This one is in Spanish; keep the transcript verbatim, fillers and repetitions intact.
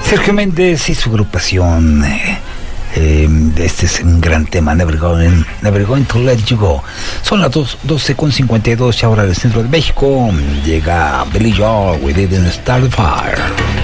Sergio Méndez y su agrupación. Eh, eh, este es un gran tema, Never Going, Never Going to Let You Go. Son las doce con cincuenta y dos, ahora del centro de México. Llega Billy Joel, We Didn't Start the Fire.